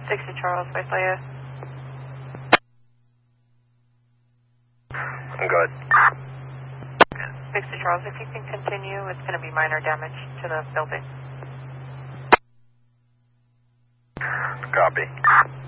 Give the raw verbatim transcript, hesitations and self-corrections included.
sixty Charles, Visalia. I'm good. sixty Charles, if you can continue, it's going to be minor damage to the building. Copy.